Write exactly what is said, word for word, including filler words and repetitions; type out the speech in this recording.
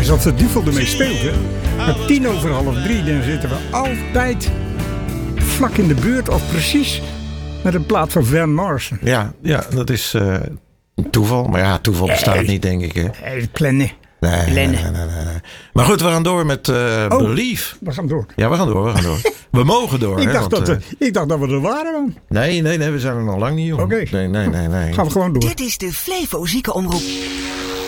is als de duivel ermee speelt, hè. Met tien over half drie, dan zitten we altijd vlak in de buurt of precies met een plaat van Van Morrison. Ja, ja, dat is uh, toeval. Maar ja, toeval bestaat hey, niet, denk ik. Hè? Hey, plannen. Nee, nee, nee, nee, nee. Maar goed, we gaan door met uh, oh, Believe. We gaan door. Ja, we gaan door, we gaan door. We mogen door. ik, hè, dacht want, dat, uh, ik dacht dat we er waren dan. Nee, nee, nee, we zijn er nog lang niet, joh. Oké. Okay. Nee, nee, nee, nee. Gaan we gewoon door. Dit is de Flevo Ziekenomroep.